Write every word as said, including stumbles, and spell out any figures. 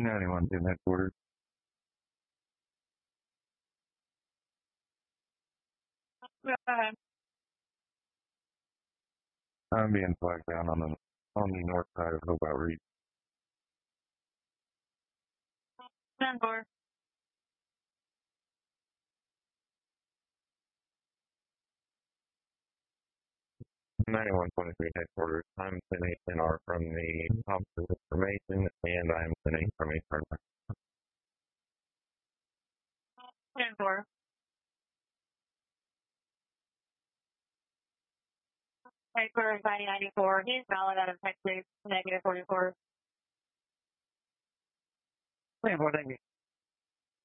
ninety-one to headquarters. Go ahead. I'm being flagged down on the on the north side of Hope Outreach. ten four. ninety-one twenty-three headquarters. I'm ten eight N R from the Office of Information, and I'm ten eight from Eastern. ten four. Headquarters ninety ninety-four. He's valid out of Texas, negative forty-four. ten four, thank you.